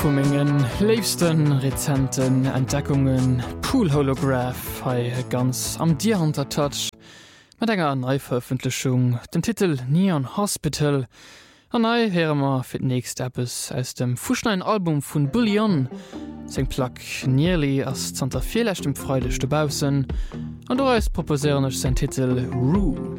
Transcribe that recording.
vu mingen leefsten rezenten Entdeckungen Poolholograph hai ganz am Deerhunter Touch mat enger Neuveröffentlichung den Titel Neon Hospital an nei heremer fir nächst Appes aus dem Fuschnein Album vun Bullion seg Plack Nearly ass Zter Vilegchtem Freudechtebausen an do proposernech sein Titel Rue.